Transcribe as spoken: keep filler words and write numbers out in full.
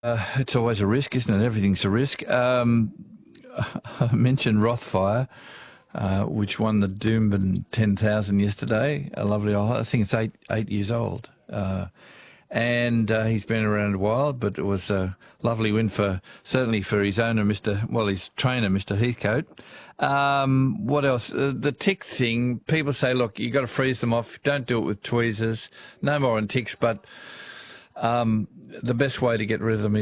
Uh, it's always a risk, isn't it? Everything's a risk. Um, I mentioned Rothfire, uh, which won the Doomben ten thousand yesterday. A lovely, I think it's eight eight years old. Uh, and uh, he's been around a while, but it was a lovely win for, certainly for his owner, Mister well, his trainer, Mister Heathcote. Um, what else? Uh, the tick thing, people say, look, you've got to freeze them off. Don't do it with tweezers. No more on ticks, but um, the best way to get rid of them